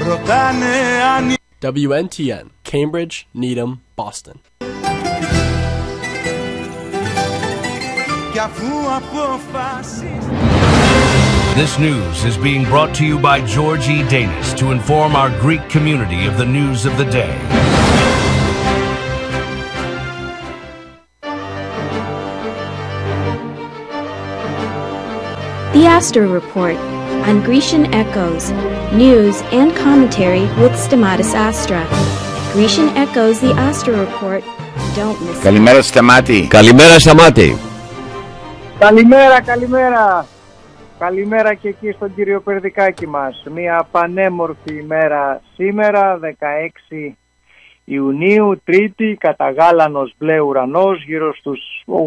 ρωτάνε αν... WNTN, Cambridge, Needham, Boston. Κι αφού αποφασίσεις... This news is being brought to you by George E. Danis to inform our Greek community of the news of the day. The Astor Report on Grecian Echoes, news and commentary with Stamatis Astra. Grecian Echoes, the Astor Report. Don't miss it. Καλημέρα Σταμάτη. Καλημέρα Σταμάτη. Καλημέρα. Καλημέρα και εκεί στον κύριο Περδικάκη μας. Μια πανέμορφη ημέρα σήμερα, 16 Ιουνίου, Τρίτη, κατά γάλανος μπλε ουρανός, γύρω στους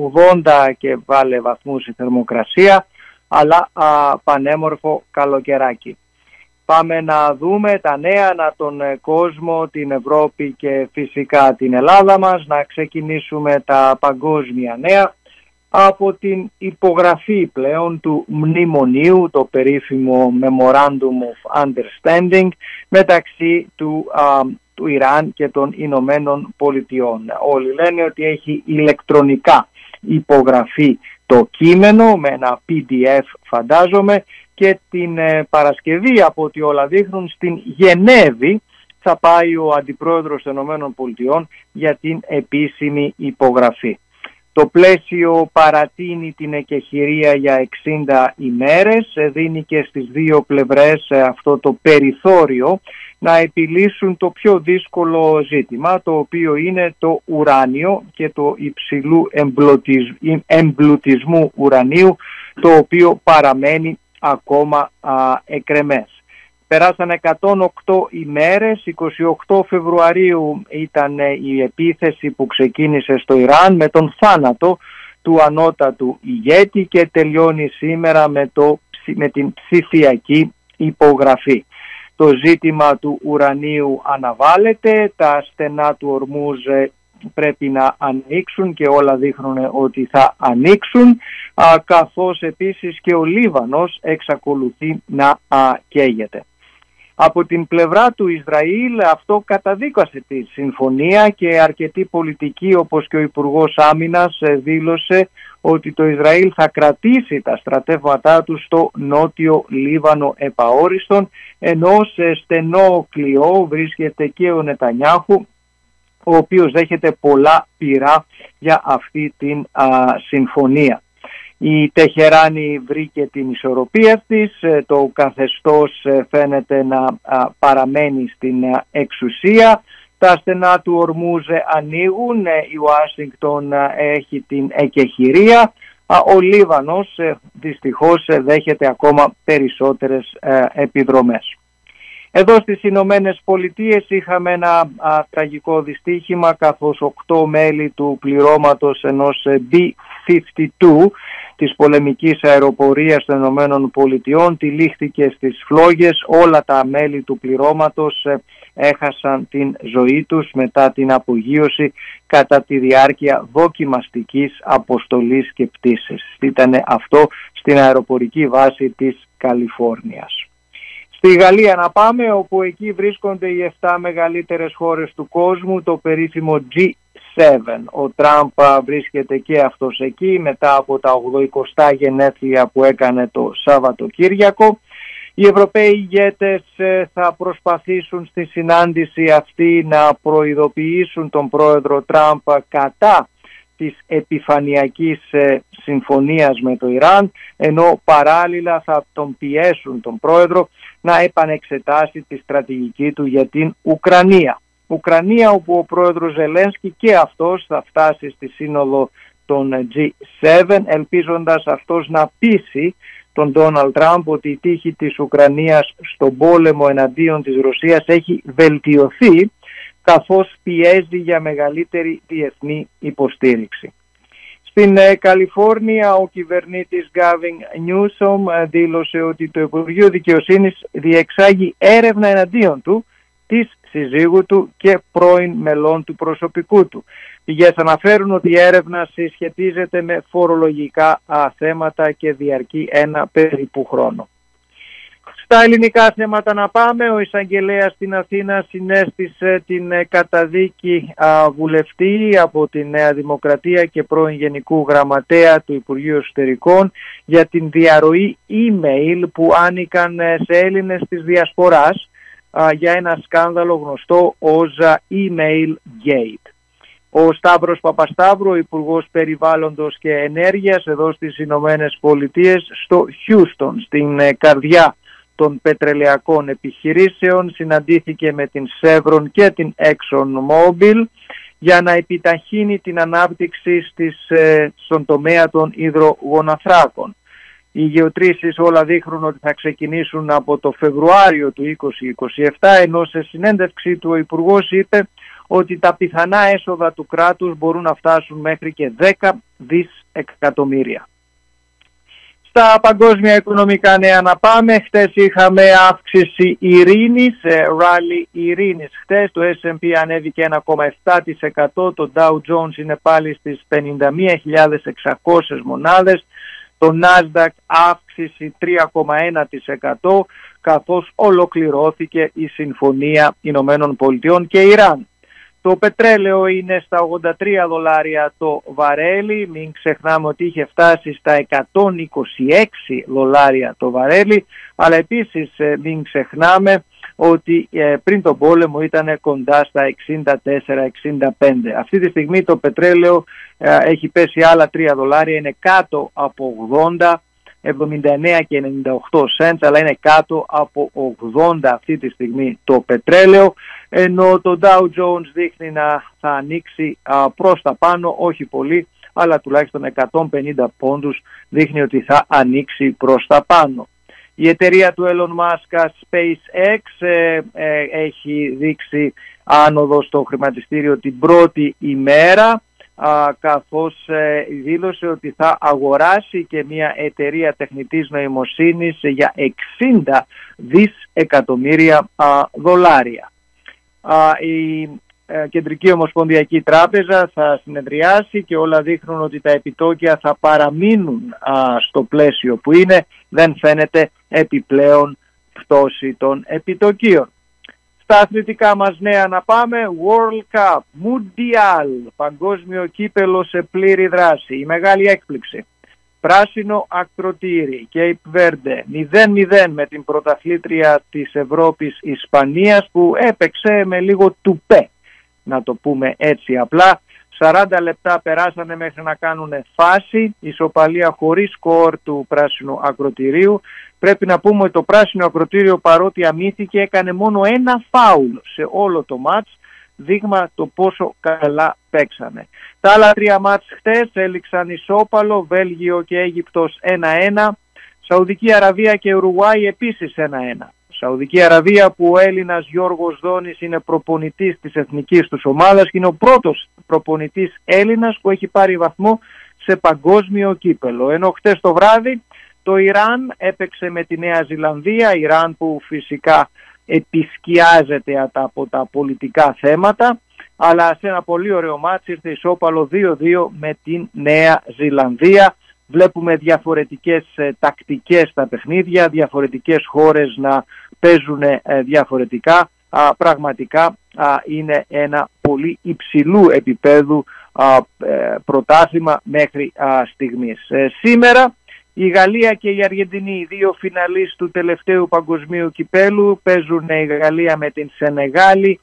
80 και βάλε βαθμούς η θερμοκρασία, αλλά πανέμορφο καλοκαιράκι. Πάμε να δούμε τα νέα ανά τον κόσμο, την Ευρώπη και φυσικά την Ελλάδα μας. Να ξεκινήσουμε τα παγκόσμια νέα από την υπογραφή πλέον του μνημονίου, το περίφημο Memorandum of Understanding μεταξύ του Ιράν και των Ηνωμένων Πολιτειών. Όλοι λένε ότι έχει ηλεκτρονικά υπογραφεί το κείμενο με ένα PDF φαντάζομαι, και την Παρασκευή, από ό,τι όλα δείχνουν, στην Γενέβη θα πάει ο Αντιπρόεδρος των Ηνωμένων Πολιτειών για την επίσημη υπογραφή. Το πλαίσιο παρατείνει την εκεχηρία για 60 ημέρες, δίνει και στις δύο πλευρές αυτό το περιθώριο να επιλύσουν το πιο δύσκολο ζήτημα, το οποίο είναι το ουράνιο και το υψηλού εμπλουτισμού ουρανίου, το οποίο παραμένει ακόμα εκρεμές. Περάσαν 108 ημέρες, 28 Φεβρουαρίου ήταν η επίθεση που ξεκίνησε στο Ιράν με τον θάνατο του ανώτατου ηγέτη και τελειώνει σήμερα με την ψηφιακή υπογραφή. Το ζήτημα του ουρανίου αναβάλλεται, τα στενά του Ορμούζ πρέπει να ανοίξουν και όλα δείχνουν ότι θα ανοίξουν, καθώς επίσης και ο Λίβανος εξακολουθεί να καίγεται. Από την πλευρά του Ισραήλ αυτό καταδίκασε τη συμφωνία και αρκετοί πολιτικοί, όπως και ο Υπουργός Άμυνας, δήλωσε ότι το Ισραήλ θα κρατήσει τα στρατεύματά του στο νότιο Λίβανο επαόριστον, ενώ σε στενό κλειό βρίσκεται και ο Νετανιάχου, ο οποίος δέχεται πολλά πειρά για αυτή την συμφωνία. Η Τεχεράνη βρήκε την ισορροπία της, το καθεστώς φαίνεται να παραμένει στην εξουσία, τα στενά του Ορμούζ ανοίγουν, η Ουάσιγκτον έχει την εκεχηρία, ο Λίβανος δυστυχώς δέχεται ακόμα περισσότερες επιδρομές. Εδώ στις Ηνωμένες Πολιτείες είχαμε ένα τραγικό δυστύχημα, καθώς 8 μέλη του πληρώματος ενός B-52 της πολεμικής αεροπορίας των Ηνωμένων Πολιτειών τυλίχθηκε στις φλόγες. Όλα τα μέλη του πληρώματος έχασαν την ζωή τους μετά την απογείωση κατά τη διάρκεια δοκιμαστικής αποστολής και πτήσης. Ήταν αυτό στην αεροπορική βάση της Καλιφόρνιας. Στη Γαλλία να πάμε, όπου εκεί βρίσκονται οι 7 μεγαλύτερες χώρες του κόσμου, το περίφημο G7. Ο Τραμπ βρίσκεται και αυτός εκεί μετά από τα 80 γενέθλια που έκανε το Σαββατοκύριακο. Οι Ευρωπαίοι ηγέτες θα προσπαθήσουν στη συνάντηση αυτή να προειδοποιήσουν τον πρόεδρο Τραμπ κατά της επιφανειακής συμφωνίας με το Ιράν, ενώ παράλληλα θα τον πιέσουν τον πρόεδρο να επανεξετάσει τη στρατηγική του για την Ουκρανία. Ουκρανία, όπου ο πρόεδρος Ζελένσκι και αυτός θα φτάσει στη σύνοδο των G7, ελπίζοντας αυτός να πείσει τον Ντόναλντ Τραμπ ότι η τύχη της Ουκρανίας στον πόλεμο εναντίον της Ρωσίας έχει βελτιωθεί, καθώς πιέζει για μεγαλύτερη διεθνή υποστήριξη. Στην Καλιφόρνια ο κυβερνήτης Γκάβιν Νιούσομ δήλωσε ότι το Υπουργείο Δικαιοσύνης διεξάγει έρευνα εναντίον του, της συζύγου του και πρώην μελών του προσωπικού του. Πηγές αναφέρουν ότι η έρευνα συσχετίζεται με φορολογικά θέματα και διαρκεί ένα περίπου χρόνο. Στα ελληνικά θέματα να πάμε. Ο εισαγγελέας στην Αθήνα συνέστησε την καταδίκη βουλευτή από τη Νέα Δημοκρατία και πρώην Γενικού Γραμματέα του Υπουργείου Εσωτερικών για την διαρροή email που άνοικαν σε Έλληνες της Διασποράς για ένα σκάνδαλο γνωστό ως Email Gate. Ο Σταύρος Παπασταύρου, Υπουργός Περιβάλλοντος και Ενέργειας εδώ στις Ηνωμένες Πολιτείες, στο Houston, στην καρδιά των πετρελαιακών επιχειρήσεων, συναντήθηκε με την Chevron και την ExxonMobil για να επιταχύνει την ανάπτυξη στον τομέα των υδρογοναθράκων. Οι γεωτρήσεις όλα δείχνουν ότι θα ξεκινήσουν από το Φεβρουάριο του 2027, ενώ σε συνέντευξή του ο Υπουργός είπε ότι τα πιθανά έσοδα του κράτους μπορούν να φτάσουν μέχρι και 10 δισεκατομμύρια. Στα παγκόσμια οικονομικά νέα να πάμε. Χτες είχαμε αύξηση ειρήνης, ράλι ειρήνης. Χτες το S&P ανέβηκε 1,7%, το Dow Jones είναι πάλι στις 51.600 μονάδες, το Nasdaq αύξηση 3,1%, καθώς ολοκληρώθηκε η Συμφωνία Ηνωμένων Πολιτειών και Ιράν. Το πετρέλαιο είναι στα $83 το βαρέλι, μην ξεχνάμε ότι είχε φτάσει στα $126 το βαρέλι, αλλά επίσης μην ξεχνάμε ότι πριν τον πόλεμο ήταν κοντά στα 64-65. Αυτή τη στιγμή το πετρέλαιο έχει πέσει άλλα $3, είναι κάτω από 80, 79 και 98 cents, αλλά είναι κάτω από 80 αυτή τη στιγμή το πετρέλαιο, ενώ το Dow Jones δείχνει να θα ανοίξει προς τα πάνω, όχι πολύ, αλλά τουλάχιστον 150 πόντους δείχνει ότι θα ανοίξει προς τα πάνω. Η εταιρεία του Elon Musk, SpaceX, έχει δείξει άνοδο στο χρηματιστήριο την πρώτη ημέρα, καθώς δήλωσε ότι θα αγοράσει και μια εταιρεία τεχνητής νοημοσύνης για 60 δισεκατομμύρια δολάρια. Η Κεντρική Ομοσπονδιακή Τράπεζα θα συνεδριάσει και όλα δείχνουν ότι τα επιτόκια θα παραμείνουν στο πλαίσιο που είναι. Δεν φαίνεται επιπλέον πτώση των επιτοκίων. Στα αθλητικά μας νέα να πάμε. World Cup, Mundial, παγκόσμιο κύπελο σε πλήρη δράση. Η μεγάλη έκπληξη. Πράσινο ακροτήρι, Cape Verde, 0-0 με την πρωταθλήτρια της Ευρώπης Ισπανίας, που έπαιξε με λίγο τουπέ, να το πούμε έτσι απλά. 40 λεπτά περάσανε μέχρι να κάνουν φάση, ισοπαλία χωρίς σκορ του πράσινου ακροτηρίου. Πρέπει να πούμε ότι το πράσινο ακροτήριο, παρότι αμύθηκε, έκανε μόνο ένα φάουλ σε όλο το μάτς, δείγμα το πόσο καλά παίξανε. Τα άλλα τρία μάτς χτες έληξαν ισόπαλο, Βέλγιο και Αίγυπτος 1-1, Σαουδική Αραβία και Ουρουάη επίσης 1-1. Σαουδική Αραβία, που ο Έλληνας Γιώργος Δόνης είναι προπονητής της εθνικής τους ομάδας και είναι ο πρώτος προπονητής Έλληνας που έχει πάρει βαθμό σε παγκόσμιο κύπελο. Ενώ χτες το βράδυ το Ιράν έπαιξε με τη Νέα Ζηλανδία, Ιράν που φυσικά επισκιάζεται από τα πολιτικά θέματα, αλλά σε ένα πολύ ωραίο μάτς ήρθε ισόπαλο 2-2 με την Νέα Ζηλανδία. Βλέπουμε διαφορετικές τακτικές στα παιχνίδια, διαφορετικές χώρες να παίζουν διαφορετικά. Πραγματικά είναι ένα πολύ υψηλού επίπεδου πρωτάθλημα μέχρι στιγμής. Σήμερα η Γαλλία και η Αργεντινή, οι δύο φιναλίστ του τελευταίου παγκοσμίου κυπέλου, παίζουν η Γαλλία με την Σενεγάλη,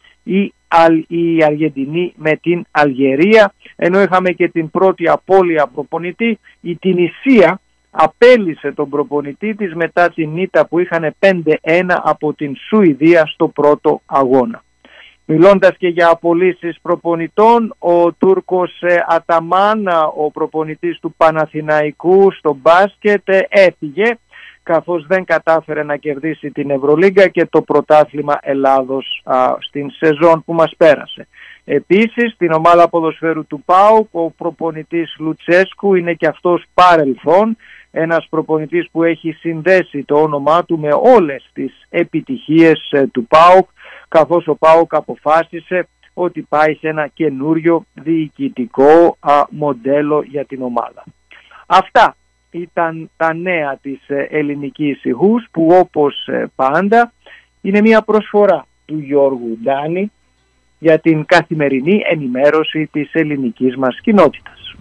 η Αργεντινή με την Αλγερία, ενώ είχαμε και την πρώτη απώλεια προπονητή. Η Τινησία απέλυσε τον προπονητή της μετά την ήττα που είχαν 5-1 από την Σουηδία στο πρώτο αγώνα. Μιλώντας και για απολύσεις προπονητών, ο Τούρκος Αταμάν, ο προπονητής του Παναθηναϊκού στο μπάσκετ, έφυγε, καθώς δεν κατάφερε να κερδίσει την Ευρωλίγκα και το πρωτάθλημα Ελλάδος στην σεζόν που μας πέρασε. Επίσης, στην ομάδα ποδοσφαίρου του ΠΑΟΚ, ο προπονητής Λουτσέσκου είναι και αυτός παρελθόν, ένας προπονητής που έχει συνδέσει το όνομά του με όλες τις επιτυχίες του ΠΑΟΚ, καθώς ο ΠΑΟΚ αποφάσισε ότι πάει σε ένα καινούριο διοικητικό μοντέλο για την ομάδα. Αυτά ήταν τα νέα της ελληνικής ηχούς, που όπως πάντα είναι μια προσφορά του Γιώργου Ντάνη για την καθημερινή ενημέρωση της ελληνικής μας κοινότητας.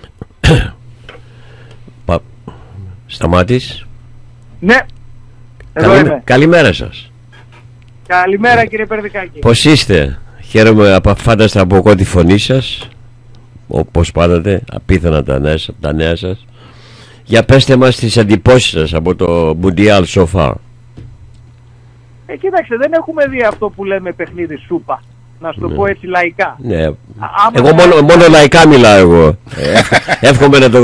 Σταμάτης. Ναι, εδώ είμαι. Καλημέρα σας. Καλημέρα κύριε Περδικάκη. Πώς είστε? Χαίρομαι απαφάνταστα από ακούω τη φωνή σας, όπως πάντοτε, απίθανα τα νέα σας. Για πέστε μας τις εντυπώσεις σας από το Mundial so far. Κοίταξε, δεν έχουμε δει αυτό που λέμε παιχνίδι σούπα. Να σου το πω έτσι λαϊκά. Ναι. Εγώ μόνο λαϊκά μιλάω εγώ. Εύχομαι να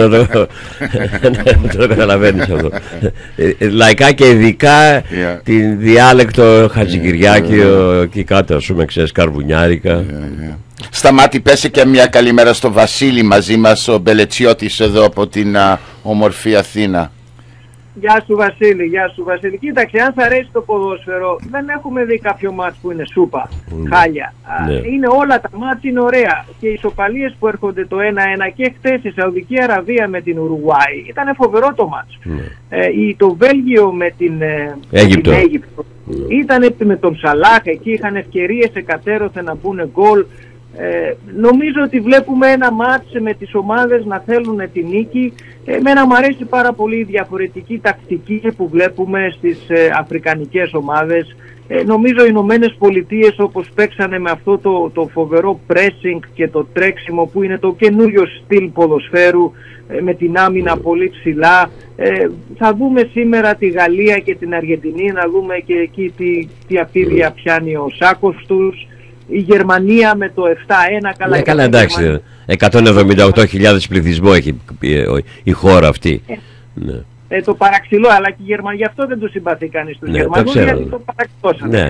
το καταλαβαίνεις αυτό. Λαϊκά και ειδικά την διάλεκτο Χατζικυριάκιο εκεί κάτω, ας πούμε, ξέρεις, καρβουνιάρικα. Σταμάτη, πέσε και μια καλημέρα στο Βασίλη μαζί μας, ο Μπελετσιώτης εδώ από την όμορφη Αθήνα. Γεια σου Βασίλη, γεια σου Βασίλη. Κοίταξε, αν θα αρέσει το ποδόσφαιρο, δεν έχουμε δει κάποιο μάτς που είναι σούπα, χάλια. Είναι όλα τα μάτς, είναι ωραία. Και οι ισοπαλίες που έρχονται το 1-1 και χτες η Σαουδική Αραβία με την Ουρουγουάη, ήταν φοβερό το μάτς. Το Βέλγιο με την Αίγυπτο ήταν με τον Σαλάχ, εκεί είχαν ευκαιρίες εκατέρωθεν να μπουν γκολ. Νομίζω ότι βλέπουμε ένα μάτς με τις ομάδες να θέλουν τη νίκη. Εμένα μου αρέσει πάρα πολύ η διαφορετική τακτική που βλέπουμε στις αφρικανικές ομάδες. Νομίζω οι Ηνωμένες Πολιτείες, όπως παίξανε με αυτό το φοβερό pressing και το τρέξιμο που είναι το καινούριο στυλ ποδοσφαίρου, με την άμυνα πολύ ψηλά. Θα δούμε σήμερα τη Γαλλία και την Αργεντινή, να δούμε και εκεί τι αφίδια πιάνει ο σάκος τους. Η Γερμανία με το 7-1. Καλά, εντάξει. 178.000 πληθυσμό έχει η χώρα αυτή. Το παραξηλό, αλλά και η Γερμανία. Γι' αυτό δεν το συμπαθεί κανείς τους Γερμανούς, γιατί το παραξηλώσαν.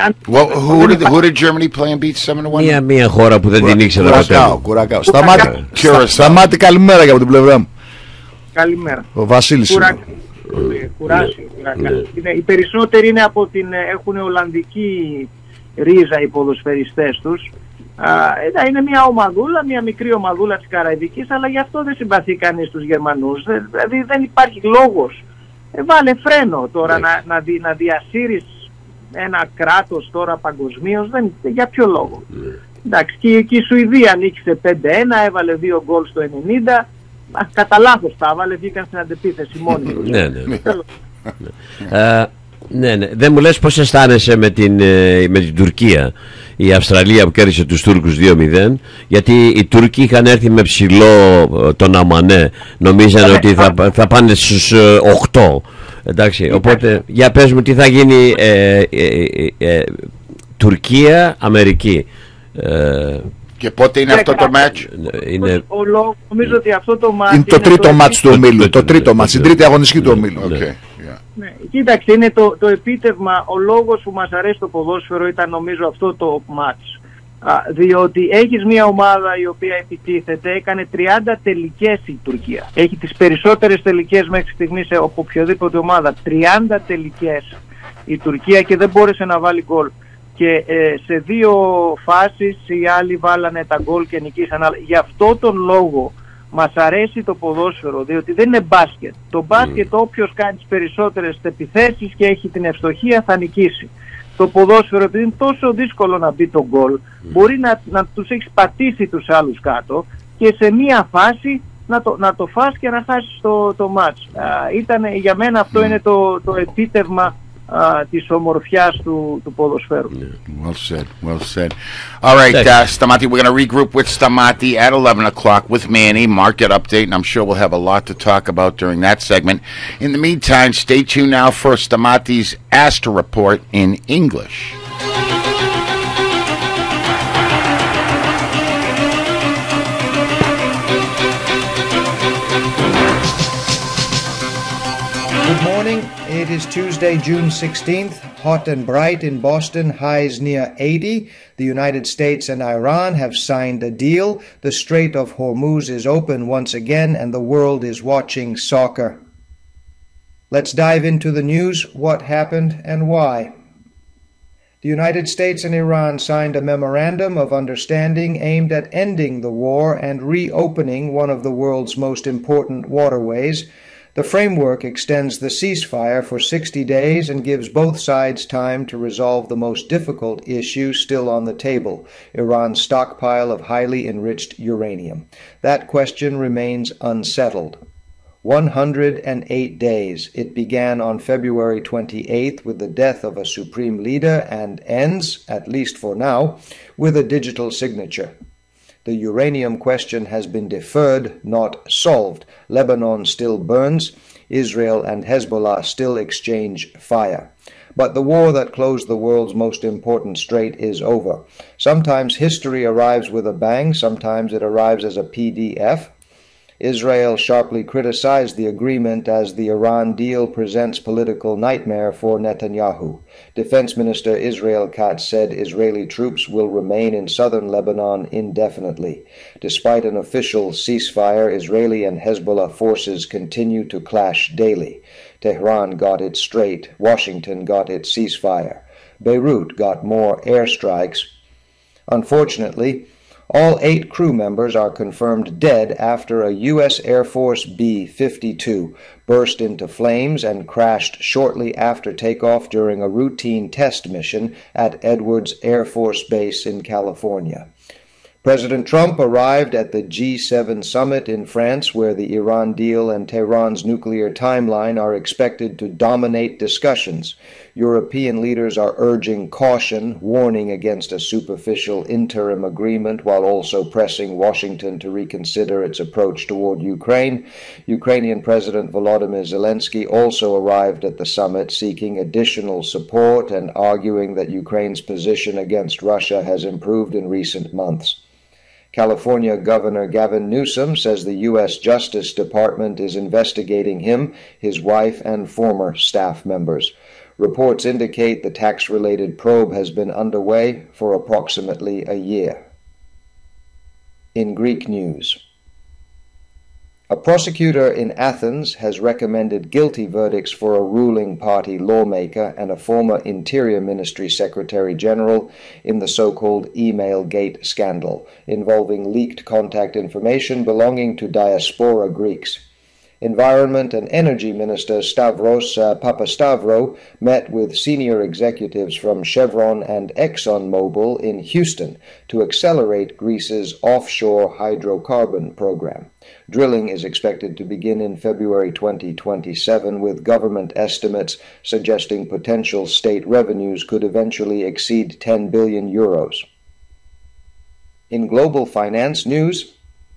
Who did Germany play and beat 7-1? Μια χώρα που δεν την ήξερα ποτέ. Κουρακάο. Σταμάτη, καλημέρα για από την πλευρά μου. Καλημέρα. Ο Βασίλης. Κουράσιο. Οι περισσότεροι έχουν Ολλανδική ρίζα οι ποδοσφαιριστές τους. Είναι μια ομαδούλα, μια μικρή ομαδούλα της Καραϊβικής, αλλά γι' αυτό δεν συμπαθεί κανείς τους Γερμανούς. Δηλαδή δεν υπάρχει λόγος. Βάλε φρένο τώρα να διασύρεις ένα κράτος τώρα παγκοσμίως, για ποιο λόγο. Εντάξει, και η Σουηδία νίκησε 5-1, έβαλε 2 γκολ στο 90. Κατά λάθος τα έβαλε, βγήκαν στην αντεπίθεση μόνοι τους. Ναι. Δεν μου λες πώς αισθάνεσαι με την Τουρκία, η Αυστραλία που κέρδισε τους Τούρκους 2-0, γιατί οι Τούρκοι είχαν έρθει με ψηλό τον Αμανέ, νομίζανε ότι θα πάνε στους 8. Εντάξει, οπότε για πες μου τι θα γίνει Τουρκία-Αμερική. Και πότε είναι αυτό το match? Νομίζω ότι αυτό το match είναι το τρίτο match του ομίλου. Το τρίτο match, η τρίτη αγωνιστική του ομίλου. Ναι, κοίταξε, είναι το επίτευγμα. Ο λόγος που μας αρέσει το ποδόσφαιρο ήταν νομίζω αυτό το μάτς. Διότι έχεις μια ομάδα η οποία επιτίθεται, έκανε 30 τελικές η Τουρκία. Έχει τις περισσότερες τελικές μέχρι στιγμής από οποιοδήποτε ομάδα. 30 τελικές η Τουρκία και δεν μπόρεσε να βάλει γκολ. Και σε 2 φάσεις οι άλλοι βάλανε τα γκολ και νικήσαν. Γι' αυτό τον λόγο μας αρέσει το ποδόσφαιρο, διότι δεν είναι μπάσκετ. Το μπάσκετ όποιος κάνει τις περισσότερες επιθέσεις και έχει την ευστοχία θα νικήσει. Το ποδόσφαιρο, επειδή είναι τόσο δύσκολο να μπει το γκολ, μπορεί να τους έχεις πατήσει τους άλλους κάτω και σε μία φάση να το φας και να χάσεις το μάτς. Για μένα αυτό είναι το επίτευγμα της ομορφιάς του ποδοσφαίρου. Well said. All right, Stamati, we're going to regroup with Stamati at 11 o'clock with Manny, market update, and I'm sure we'll have a lot to talk about during that segment. In the meantime, stay tuned now for Stamati's Astor Report in English. Good morning. It is Tuesday, June 16th. Hot and bright in Boston, highs near 80. The United States and Iran have signed a deal. The Strait of Hormuz is open once again, and the world is watching soccer. Let's dive into the news, what happened and why. The United States and Iran signed a memorandum of understanding aimed at ending the war and reopening one of the world's most important waterways. The framework extends the ceasefire for 60 days and gives both sides time to resolve the most difficult issue still on the table, Iran's stockpile of highly enriched uranium. That question remains unsettled. 108 days. It began on February 28th with the death of a supreme leader and ends, at least for now, with a digital signature. The uranium question has been deferred, not solved. Lebanon still burns. Israel and Hezbollah still exchange fire. But the war that closed the world's most important strait is over. Sometimes history arrives with a bang, sometimes it arrives as a PDF. Israel sharply criticized the agreement as the Iran deal presents political nightmare for Netanyahu. Defense Minister Israel Katz said Israeli troops will remain in southern Lebanon indefinitely. Despite an official ceasefire, Israeli and Hezbollah forces continue to clash daily. Tehran got its strait. Washington got its ceasefire. Beirut got more airstrikes. Unfortunately, all 8 crew members are confirmed dead after a U.S. Air Force B-52 burst into flames and crashed shortly after takeoff during a routine test mission at Edwards Air Force Base in California. President Trump arrived at the G7 summit in France, where the Iran deal and Tehran's nuclear timeline are expected to dominate discussions. European leaders are urging caution, warning against a superficial interim agreement, while also pressing Washington to reconsider its approach toward Ukraine. Ukrainian President Volodymyr Zelensky also arrived at the summit, seeking additional support and arguing that Ukraine's position against Russia has improved in recent months. California Governor Gavin Newsom says the U.S. Justice Department is investigating him, his wife, and former staff members. Reports indicate the tax-related probe has been underway for approximately a year. In Greek news, a prosecutor in Athens has recommended guilty verdicts for a ruling party lawmaker and a former Interior Ministry Secretary General in the so-called Emailgate scandal, involving leaked contact information belonging to diaspora Greeks. Environment and Energy Minister Stavros Papastavro met with senior executives from Chevron and ExxonMobil in Houston to accelerate Greece's offshore hydrocarbon program. Drilling is expected to begin in February 2027, with government estimates suggesting potential state revenues could eventually exceed 10 billion euros. In global finance news,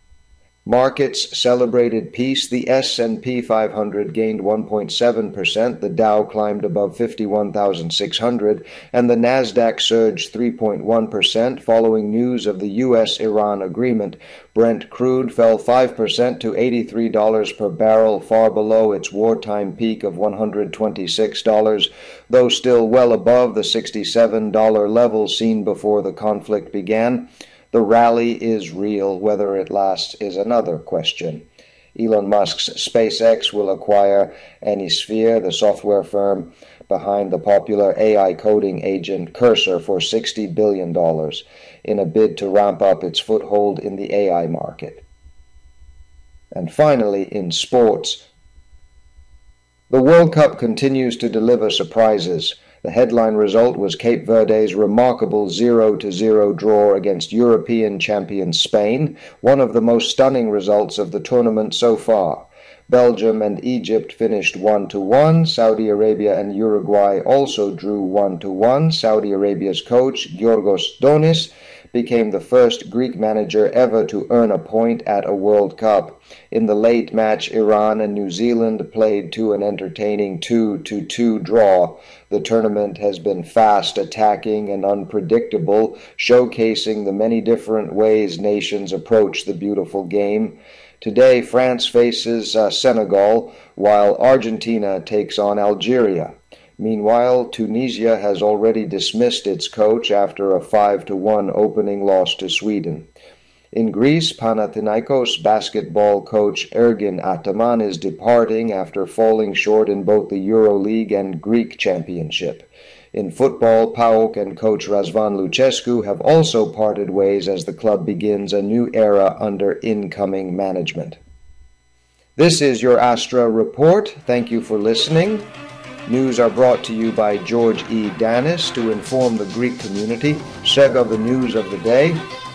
markets celebrated peace. The S&P 500 gained 1.7%, the Dow climbed above 51,600, and the Nasdaq surged 3.1% following news of the U.S.-Iran agreement. Brent crude fell 5% to $83 per barrel, far below its wartime peak of $126, though still well above the $67 level seen before the conflict began. The rally is real. Whether it lasts is another question. Elon Musk's SpaceX will acquire Anysphere, the software firm behind the popular AI coding agent Cursor, for $60 billion in a bid to ramp up its foothold in the AI market. And finally, in sports, the World Cup continues to deliver surprises. The headline result was Cape Verde's remarkable 0-0 draw against European champion Spain, one of the most stunning results of the tournament so far. Belgium and Egypt finished 1-1. Saudi Arabia and Uruguay also drew 1-1. Saudi Arabia's coach, Giorgos Donis, became the first Greek manager ever to earn a point at a World Cup. In the late match, Iran and New Zealand played to an entertaining 2-2 draw. The tournament has been fast, attacking, and unpredictable, showcasing the many different ways nations approach the beautiful game. Today, France faces Senegal, while Argentina takes on Algeria. Meanwhile, Tunisia has already dismissed its coach after a 5-1 opening loss to Sweden. In Greece, Panathinaikos basketball coach Ergin Ataman is departing after falling short in both the EuroLeague and Greek Championship. In football, PAOK and coach Razvan Lucescu have also parted ways as the club begins a new era under incoming management. This is your Astra Report. Thank you for listening. News are brought to you by George E. Danis to inform the Greek community. Seg of the news of the day.